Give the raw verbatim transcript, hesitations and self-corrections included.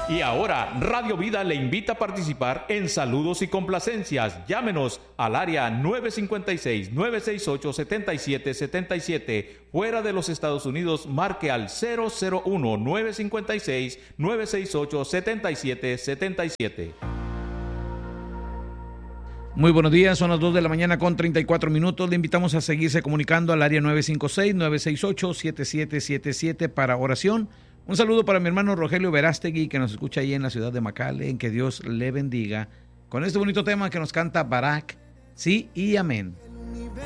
Y ahora, Radio Vida le invita a participar en saludos y complacencias. Llámenos al área nueve cinco seis, nueve seis ocho, siete siete siete siete. Fuera de los Estados Unidos, marque al cero cero uno, nueve cinco seis, nueve seis ocho, siete siete siete siete. Muy buenos días, son las dos de la mañana con treinta y cuatro minutos. Le invitamos a seguirse comunicando al área nueve cinco seis, nueve seis ocho, siete siete siete siete para oración. Un saludo para mi hermano Rogelio Verástegui, que nos escucha ahí en la ciudad de McAllen. Que Dios le bendiga con este bonito tema que nos canta Barak, sí y amén.